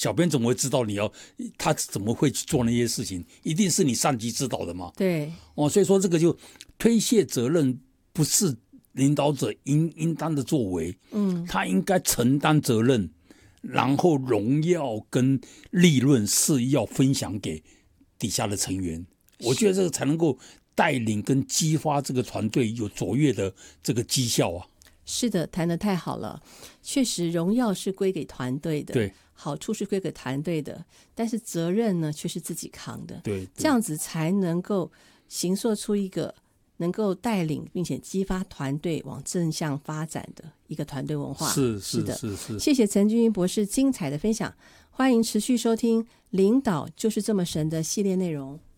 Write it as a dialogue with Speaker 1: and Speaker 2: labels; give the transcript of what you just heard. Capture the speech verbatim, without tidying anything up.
Speaker 1: 小编怎么会知道你要他怎么会去做那些事情？一定是你上级指导的嘛。
Speaker 2: 对，
Speaker 1: 哦，所以说这个就推卸责任不是领导者应应当的作为，
Speaker 2: 嗯，
Speaker 1: 他应该承担责任，然后荣耀跟利润是要分享给底下的成员。我觉得这个才能够带领跟激发这个团队有卓越的这个绩效啊。
Speaker 2: 是的，谈得太好了，确实荣耀是归给团队的，
Speaker 1: 对，
Speaker 2: 好处是归给团队的，但是责任呢却是自己扛的，
Speaker 1: 对，对
Speaker 2: 这样子才能够形塑出一个能够带领并且激发团队往正向发展的一个团队文化。
Speaker 1: 是
Speaker 2: 是的，
Speaker 1: 是是，
Speaker 2: 谢谢陈俊英博士精彩的分享，欢迎持续收听《领导就是这么神》的系列内容。